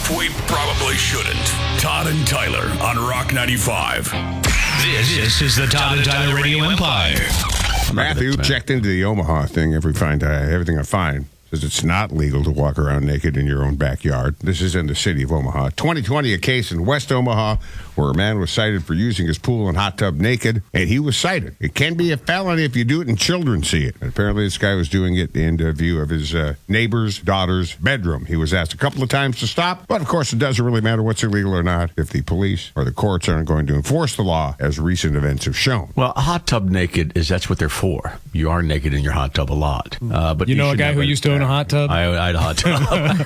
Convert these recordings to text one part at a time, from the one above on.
stuff we probably shouldn't. Todd and Tyler on Rock 95. This is the Todd and Tyler Radio Empire. Matthew checked into the Omaha thing. Everything I find says it's not legal to walk around naked in your own backyard. This is in the city of Omaha. 2020, a case in West Omaha where a man was cited for using his pool and hot tub naked, and he was cited. It can be a felony if you do it and children see it. And apparently this guy was doing it in view of his neighbor's daughter's bedroom. He was asked a couple of times to stop, but of course it doesn't really matter what's illegal or not if the police or the courts aren't going to enforce the law, as recent events have shown. Well, a hot tub naked that's what they're for. You are naked in your hot tub a lot. But you know a guy who used to own a hot tub? I had a hot tub.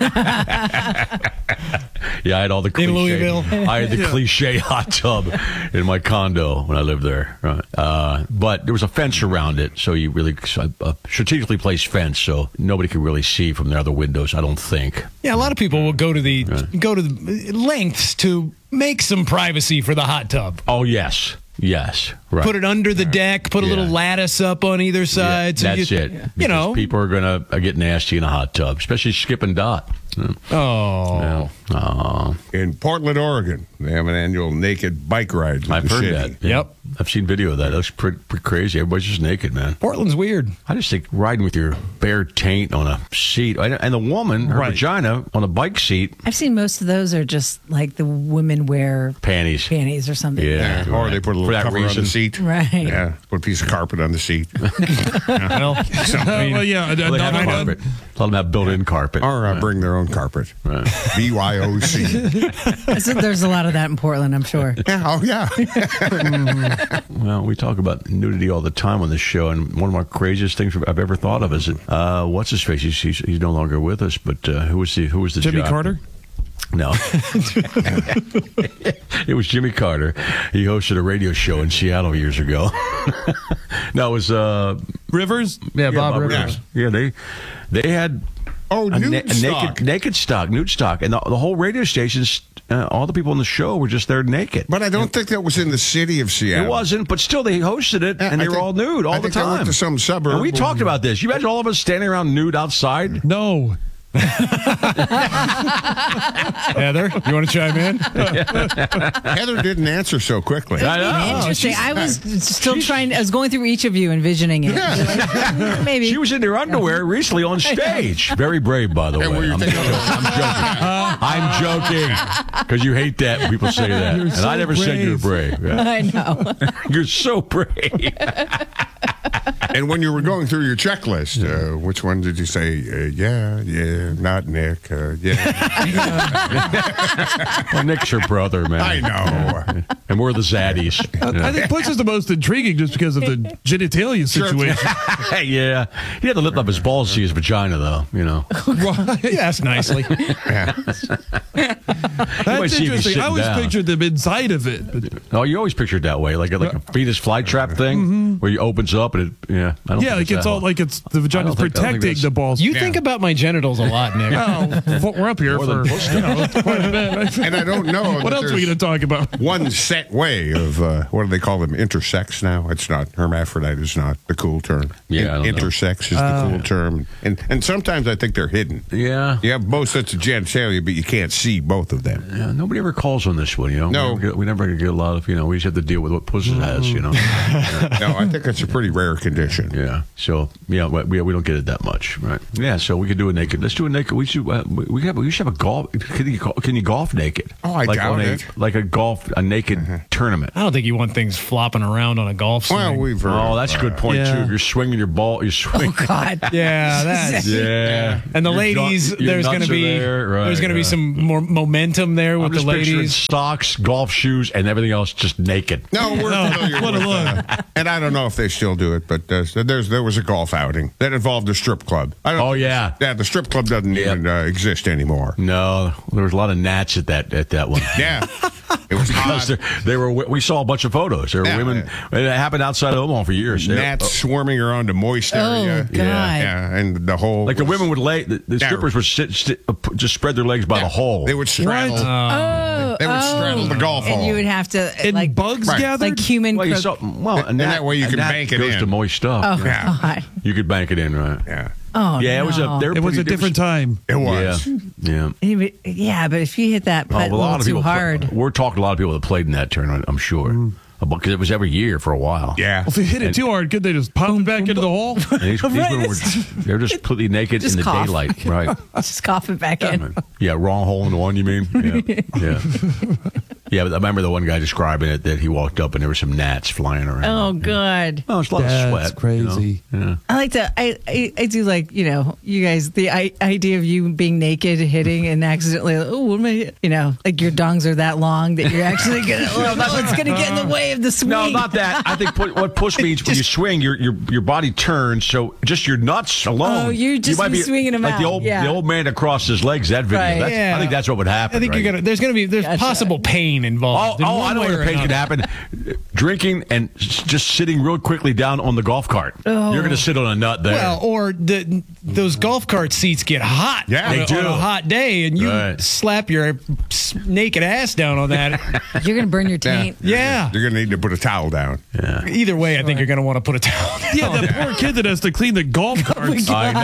Yeah, I had all the cliche. In Louisville? I had the cliche hot tub in my condo when I lived there. Right. But there was a fence around it, so you really strategically placed fence, so nobody could really see from the other windows, I don't think. Yeah, a lot of people will go to the lengths to make some privacy for the hot tub. Oh, yes. Yes, right. Put it under the deck, put a little lattice up on either side. Yeah, that's it. You know. People are going to get nasty in a hot tub, especially Skip and Dot. Oh. In Portland, Oregon, they have an annual naked bike ride. I've heard city. that. Yep. I've seen video of that. That looks pretty crazy. Everybody's just naked, man. Portland's weird. I just think riding with your bare taint on a seat, and the woman, her vagina, on a bike seat. I've seen most of those are just like the women wear panties or something. Yeah. Or they put a little cover on the seat. Right. Yeah. Put a piece of carpet on the seat. Let them have built-in carpet. Or bring their own carpet. Right. BYOC. So there's a lot of that in Portland, I'm sure. Yeah, oh, yeah. Well, we talk about nudity all the time on this show, and one of my craziest things I've ever thought of is that, what's his face? He's no longer with us, but who was the Jimmy jock? Carter? No. It was Jimmy Carter. He hosted a radio show in Seattle years ago. No, it was Rivers? Yeah, Bob Rivers. Yeah, they had nude stock. Nude stock. And the whole radio stations, all the people on the show were just there naked. But I don't think that was in the city of Seattle. It wasn't, but still they hosted it, and they were all nude all the time. They went to some suburb. And we talked about this. You imagine all of us standing around nude outside? No. Heather, you want to chime in? Heather didn't answer so quickly. I know. Interesting. I was still I was going through each of you, envisioning it. Yeah. Maybe. She was in her underwear recently on stage. Very brave, by the way. I'm joking. Because you hate that when people say that. And I never said you were brave. Yeah. I know. You're so brave. And when you were going through your checklist, which one did you say, yeah, not Nick, yeah. Well, Nick's your brother, man. I know. And we're the zaddies. I think Butch is the most intriguing just because of the genitalia situation. Yeah. He had to lift up his balls to see his vagina, though, you know. Yes, nicely. Yeah. That's interesting. I always pictured them inside of it. Oh, you always pictured that way, like a fetus flytrap thing, where he opens up and like it's all like it's the vagina's protecting the balls. You think about my genitals a lot, Nick. Well, we're up here for quite a bit. And I don't know. What else are we going to talk about? One set way of, what do they call them, intersex now? It's not, hermaphrodite is not the cool term. Yeah, I don't know. Intersex is the cool term. And sometimes I think they're hidden. Yeah. You have both sets of genitalia, but you can't see both of them. Yeah, nobody ever calls on this one, you know. No. We never get a lot of, we just have to deal with what pussy has, you know. No, I think it's a pretty rare condition. Yeah. So, we don't get it that much, right? Yeah, so we could do a naked. Let's do a naked. We should have a golf. Can you golf naked? Oh, I doubt it. Like a naked tournament. I don't think you want things flopping around on a golf swing. Well, we've heard that's a good point, too. If you're swinging your ball, Oh, God. Yeah, that's... Yeah. And the ladies, there's going to be some more momentum there with the ladies. Stocks, golf shoes, and everything else just naked. No, we're familiar with and I don't know if they still do it, but there was a golf outing that involved a strip club. Yeah. Yeah, the strip club doesn't even exist anymore. No, there was a lot of gnats at that one. Yeah. It was because we saw a bunch of photos. There were women. It happened outside of Omaha for years. Gnats swarming around the moist area. Oh, God. Yeah, and the whole... Like the women would the strippers would just spread their legs by the hole. They would straddle. They would straddle the golf hole. And you would have to... And bugs gathered? Like human... and that way you can bank it goes in. to moist stuff. Oh, God. You could bank it in, right? Yeah. Oh, Yeah, it was no. a different time. It was. Yeah. Yeah, but if you hit that putt a little too hard. We're talking a lot of people that played in that tournament, I'm sure. Because it was every year for a while. Yeah. Well, if you hit it too hard, could they just pop it back into the hole? And these women they're just completely naked in the cough. daylight. Right. Just cough it back in. Yeah, wrong hole in one, you mean? Yeah. Yeah, but I remember the one guy describing it that he walked up and there were some gnats flying around. Oh, good. Oh, it's a lot of sweat. That's crazy. Yeah. I like to. I do like, you guys. The idea of you being naked, hitting, and accidentally. Oh, what am I? Like your dongs are that long that you're actually gonna. It's gonna get in the way of the swing. No, not that. I think what push means when you swing, your body turns. So just your nuts alone. Oh, you just might be swinging them like out. the old man that crossed his legs. That video. Right. I think that's what would happen. I think right? there's Gotcha. possible pain involved. in one I know way what or pain could another. happen. Drinking and just sitting real quickly down on the golf cart. Oh. You're going to sit on a nut there. Well, or those golf cart seats get hot. Yeah, on they a, do. on a hot day, and you Right. slap your naked ass down on that. You're gonna burn your taint. Yeah. You're going to need to put a towel down. yeah. Either way, I think you're going to want to put a towel down. Yeah, that poor kid that has to clean the golf carts. I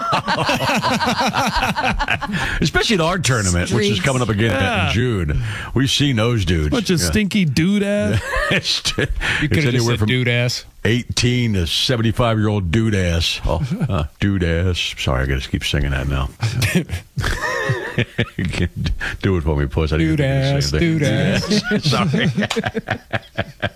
know. Especially in our tournament, which is Streets. coming up again in June. We've seen those dudes. Bunch of stinky dude ass. It's You could have just said dude ass. 18 to 75-year-old dude ass. Oh, dude ass. Sorry, I got to keep singing that now. Do it for me, puss. I didn't Dude even think of the ass, same thing. dude ass. Sorry.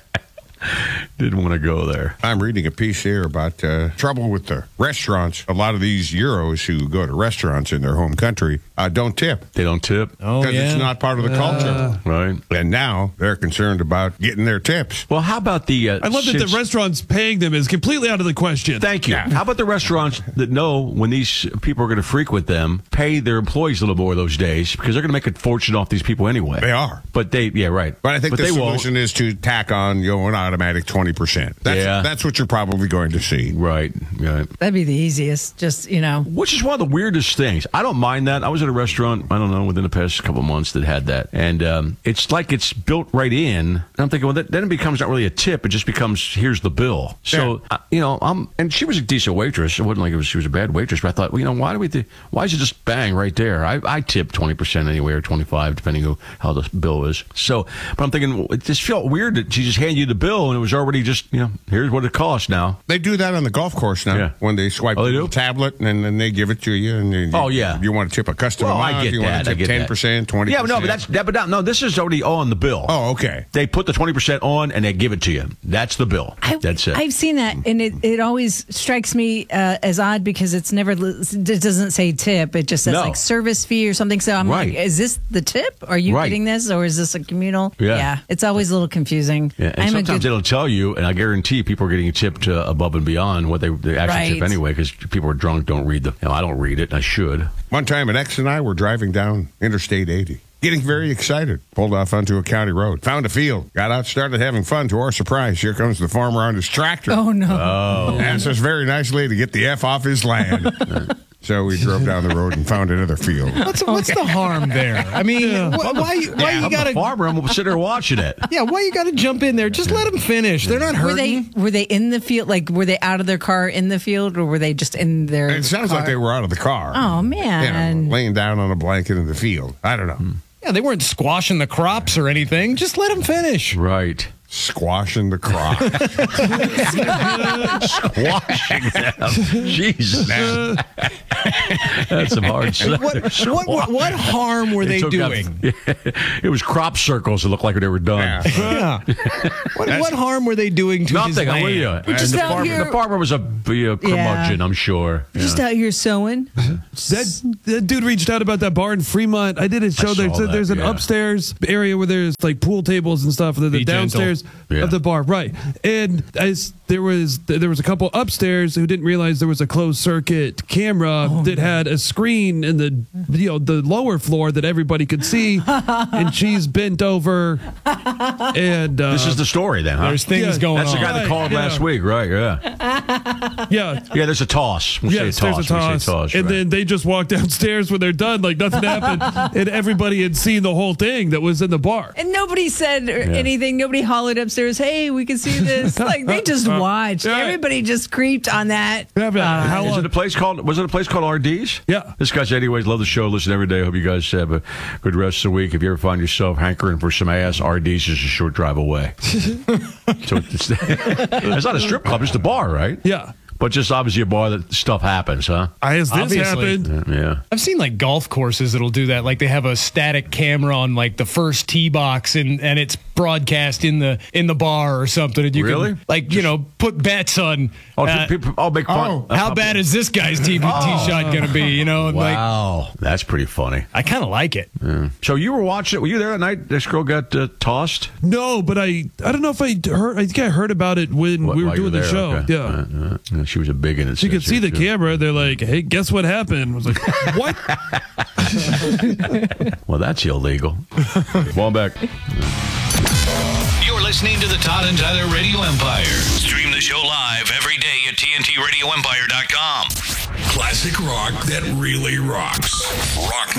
Didn't want to go there. I'm reading a piece here about trouble with the restaurants. A lot of these Euros who go to restaurants in their home country don't tip. They don't tip, Oh, Because yeah. it's not part of the culture. right? And now they're concerned about getting their tips. Well, how about the... I love that the restaurants paying them is completely out of the question. Thank you. Yeah. How about the restaurants that know when these people are going to frequent them, pay their employees a little more those days because they're going to make a fortune off these people anyway. They are. But right. But I think the they won't. solution is to tack on an automatic 20%. That's what you're probably going to see. Right. That'd be the easiest. Just Which is one of the weirdest things. I don't mind that. I was at a restaurant, I don't know, within the past couple of months that had that. And it's like it's built right in. And I'm thinking, well, then it becomes not really a tip. It just becomes, here's the bill. So, and she was a decent waitress. It wasn't like she was a bad waitress. But I thought, well, why is it just bang right there? I tip 20% anyway or 25 depending on how the bill is. So, but I'm thinking, it just felt weird that she just handed you the bill and it was already just, here's what it costs now. They do that on the golf course now. Yeah. When they swipe Oh, they the do? tablet and then they give it to you. And you want to tip a custom Well, amount? I get you that. want to tip 10%, 20%? Yeah, no, but this is already on the bill. Oh, okay. They put the 20% on and they give it to you. That's the bill. That's it. I've seen that, and it always strikes me as odd because it doesn't say tip. It just says No. like service fee or something. So I'm Right. like, is this the tip? Are you Right. getting this, or is this a communal? Yeah. It's always a little confusing. Yeah, and sometimes it'll tell you, and I guarantee people are getting tipped above and beyond what they actually tip Right. anyway, because people are drunk, don't read I don't read it, I should. One time, an ex and I were driving down Interstate 80. Getting very excited. Pulled off onto a county road. Found a field. Got out, started having fun. To our surprise, here comes the farmer on his tractor. Oh, no. Asked us very nicely to get the F off his land. So we drove down the road and found another field. What's the harm there? I mean, why you I'm got a farmer, I'm sitting there watching it. Yeah, why you got to jump in there? Just let them finish. They're not hurting. Were they in the field? Like, were they out of their car in the field, or were they just in their It sounds car? like they were out of the car. Oh, man. Laying down on a blanket in the field. I don't know. Yeah, they weren't squashing the crops or anything. Just let them finish. Right. Squashing the crop. Squashing them. Jesus. That's some hard stuff. What harm were they took out- doing? It was crop circles that looked like they were done. Yeah. Yeah. What harm were they doing to his Nothing, I'm with you. land? We're just And out here- the farmer was a curmudgeon, I'm sure. Just out here sewing. That dude reached out about that bar in Fremont. I did a show there. saw So that, there's an yeah. upstairs area where there's like pool tables and stuff. And then the Be gentle. downstairs Yeah. of the bar, right? And there was a couple upstairs who didn't realize there was a closed circuit camera that had a screen in the lower floor that everybody could see, and she's bent over. And This is the story then, huh? There's things Yeah, going That's on. the guy that called Yeah. last week, right? Yeah. yeah. Yeah, there's a toss. We'll Yes, say a there's toss. a We toss. say toss, And right. then they just walk downstairs when they're done, like nothing happened. And everybody had seen the whole thing that was in the bar. And nobody said anything. Nobody hollered calling upstairs, hey, we can see this. Like, they just watched. Yeah. Everybody just creeped on that. How Was long? it a place called RD's? Yeah. This guy's anyways. Love the show. Listen every day. Hope you guys have a good rest of the week. If you ever find yourself hankering for some ass, RD's is a short drive away. So it's not a strip club. It's a bar, right? Yeah. But just obviously a bar that stuff happens, huh? As this Obviously. happened. Yeah. I've seen like golf courses that'll do that. Like they have a static camera on like the first tee box and it's broadcast in the bar or something. And you Really? can like, put bets on People all make fun. how bad is this guy's tee shot going to be, and like Wow. That's pretty funny. I kind of like it. So you were watching it. Were you there that night this girl got tossed? No, but I don't know if I heard. I think I heard about it when we were While you doing the there? show. Okay. Yeah. She was a big in it. So you could see the camera. They're like, hey, guess what happened? I was like, what? Well, that's illegal. Come on back. You're listening to the Todd and Tyler Radio Empire. Stream the show live every day at TNTRadioEmpire.com. Classic rock that really rocks. Rock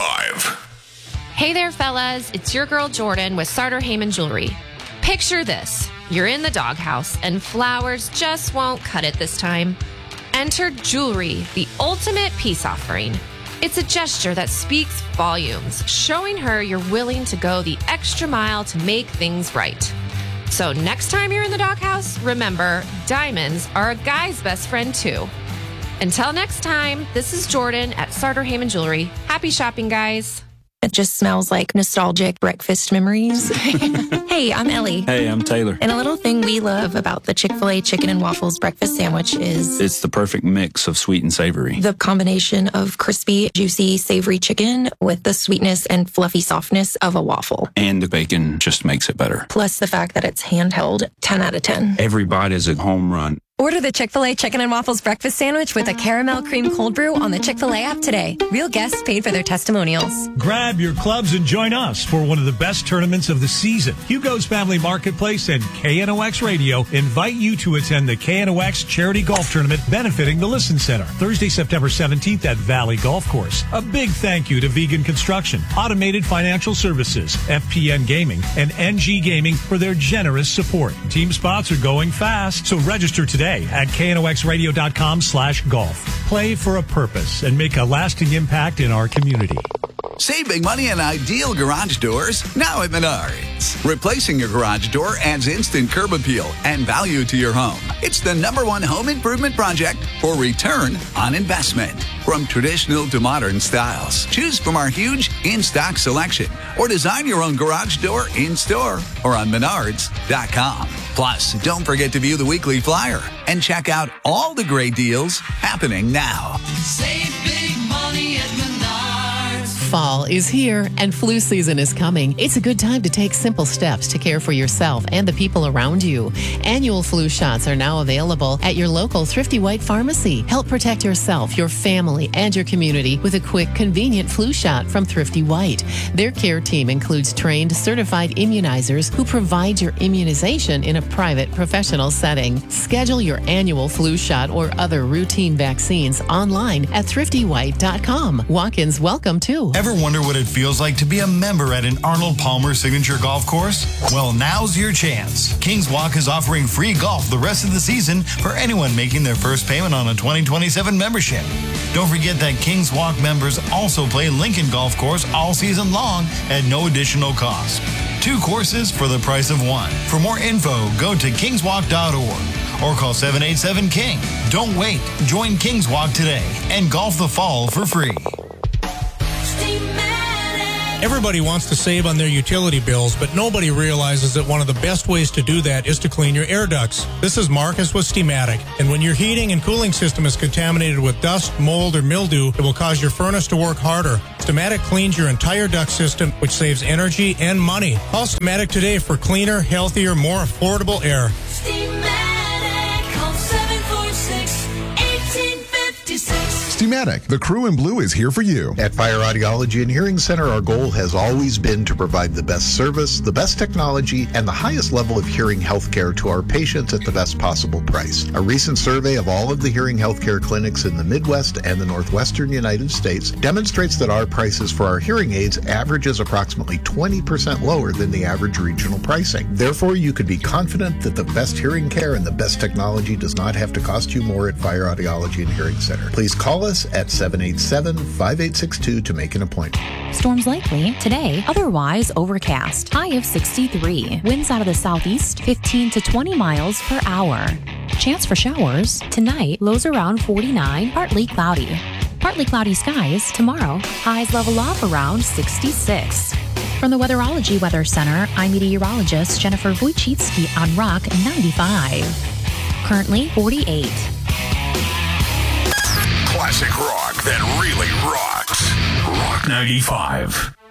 95. Hey there, fellas. It's your girl Jordan with Sartor Heyman Jewelry. Picture this. You're in the doghouse and flowers just won't cut it this time. Enter jewelry, the ultimate peace offering. It's a gesture that speaks volumes, showing her you're willing to go the extra mile to make things right. So next time you're in the doghouse, remember, diamonds are a guy's best friend too. Until next time, this is Jordan at Sartor Heyman Jewelry. Happy shopping, guys. It just smells like nostalgic breakfast memories. Hey, I'm Ellie. Hey, I'm Taylor. And a little thing we love about the Chick-fil-A chicken and waffles breakfast sandwich is It's the perfect mix of sweet and savory. the combination of crispy, juicy, savory chicken with the sweetness and fluffy softness of a waffle. And the bacon just makes it better. Plus the fact that it's handheld, 10 out of 10. Every bite is a home run. Order the Chick-fil-A Chicken and Waffles breakfast sandwich with a caramel cream cold brew on the Chick-fil-A app today. Real guests paid for their testimonials. Grab your clubs and join us for one of the best tournaments of the season. Hugo's Family Marketplace and KNOX Radio invite you to attend the KNOX Charity Golf Tournament benefiting the Listen Center, Thursday, September 17th at Valley Golf Course. A big thank you to Vegan Construction, Automated Financial Services, FPN Gaming, and NG Gaming for their generous support. Team spots are going fast, so register today at knoxradio.com/golf. Play for a purpose and make a lasting impact in our community. Save big money on ideal garage doors now at Menards. Replacing your garage door adds instant curb appeal and value to your home. It's the #1 home improvement project for return on investment. From traditional to modern styles, choose from our huge in-stock selection or design your own garage door in-store or on Menards.com. Plus, don't forget to view the weekly flyer and check out all the great deals happening now. Save big money at Menards. Fall is here and flu season is coming. It's a good time to take simple steps to care for yourself and the people around you. Annual flu shots are now available at your local Thrifty White pharmacy. Help protect yourself, your family, and your community with a quick, convenient flu shot from Thrifty White. Their care team includes trained, certified immunizers who provide your immunization in a private, professional setting. Schedule your annual flu shot or other routine vaccines online at thriftywhite.com. Walk-ins welcome too. Ever wonder what it feels like to be a member at an Arnold Palmer Signature Golf Course? Well, now's your chance. Kings Walk is offering free golf the rest of the season for anyone making their first payment on a 2027 membership. Don't forget that Kings Walk members also play Lincoln Golf Course all season long at no additional cost. 2 courses for the price of 1. For more info, go to kingswalk.org or call 787-KING. Don't wait. Join Kings Walk today and golf the fall for free. Everybody wants to save on their utility bills, but nobody realizes that one of the best ways to do that is to clean your air ducts. This is Marcus with Steamatic, and when your heating and cooling system is contaminated with dust, mold, or mildew, it will cause your furnace to work harder. Steamatic cleans your entire duct system, which saves energy and money. Call Steamatic today for cleaner, healthier, more affordable air. Steamatic, call 746-1856. Steamatic, the crew in blue is here for you. At Fire Audiology and Hearing Center, our goal has always been to provide the best service, the best technology, and the highest level of hearing health care to our patients at the best possible price. A recent survey of all of the hearing healthcare clinics in the Midwest and the Northwestern United States demonstrates that our prices for our hearing aids averages approximately 20% lower than the average regional pricing. Therefore, you could be confident that the best hearing care and the best technology does not have to cost you more at Fire Audiology and Hearing Center. Please call us at 787-5862 to make an appointment. Storms likely today, otherwise overcast. High of 63. Winds out of the southeast, 15 to 20 miles per hour. Chance for showers tonight, lows around 49, partly cloudy. Partly cloudy skies tomorrow, highs level off around 66. From the Weatherology Weather Center, I'm meteorologist Jennifer Wojcicki on Rock 95. Currently 48. Classic rock that really rocks. Rock 95.